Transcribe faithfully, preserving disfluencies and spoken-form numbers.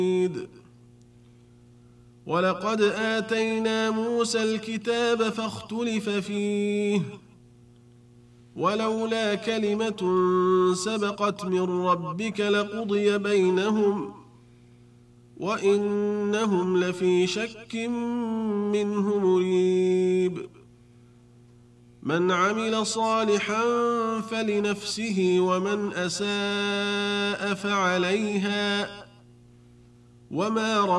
ولقد آتينا موسى الكتاب فاختلف فيه ولولا كلمة سبقت من ربك لقضي بينهم وإنهم لفي شك منه مريب من عمل صالحا فلنفسه ومن أساء فعليها وما